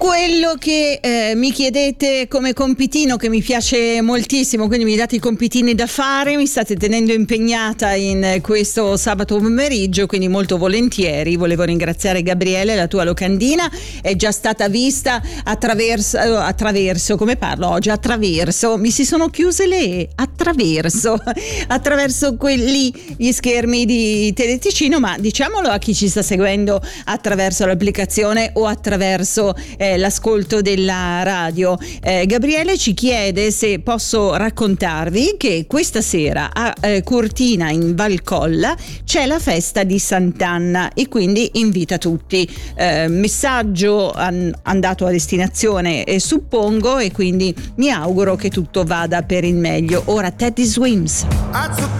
Quello che mi chiedete come compitino, che mi piace moltissimo, quindi mi date i compitini da fare, mi state tenendo impegnata in questo sabato pomeriggio, quindi molto volentieri. Volevo ringraziare Gabriele, la tua locandina è già stata vista attraverso, come parlo oggi? Attraverso, mi si sono chiuse le attraverso gli schermi di Teleticino, ma diciamolo a chi ci sta seguendo attraverso l'applicazione o attraverso l'ascolto della radio. Gabriele ci chiede se posso raccontarvi che questa sera a Cortina in Valcolla c'è la festa di Sant'Anna e quindi invita tutti. Messaggio andato a destinazione suppongo, e quindi mi auguro che tutto vada per il meglio. Ora Teddy Swims. I took